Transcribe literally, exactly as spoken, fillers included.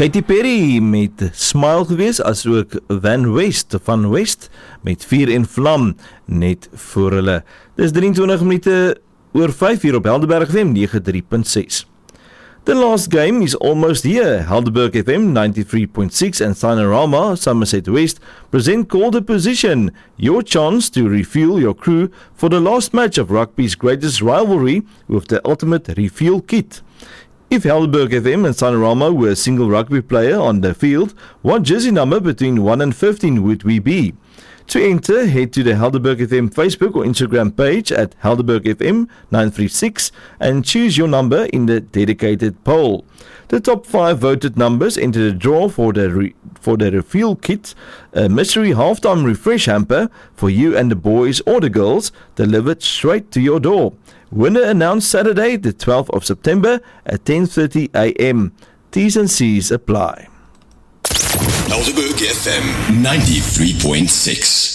Katy Perry met Smile gewees, as ook Van West van West met Vuur en Vlam net voor hulle. Dis drieëntwintig minute oor vyf hier op Helderberg F M nege drie punt ses. The last game is almost here. Helderberg F M ninety-three point six and Sinorama, Somerset West, present Call the Position, your chance to refuel your crew for the last match of rugby's greatest rivalry with the ultimate refuel kit. If Helderberg F M and Sinorama were a single rugby player on the field, what jersey number between one and fifteen would we be? To enter, head to the Helderberg F M Facebook or Instagram page at Helderberg F M nine three six and choose your number in the dedicated poll. The top five voted numbers enter the draw for the re- for the refuel kit, a mystery halftime refresh hamper for you and the boys or the girls, delivered straight to your door. Winner announced Saturday, the twelfth of September at ten thirty a m. T's and C's apply. Helderberg F M ninety-three point six.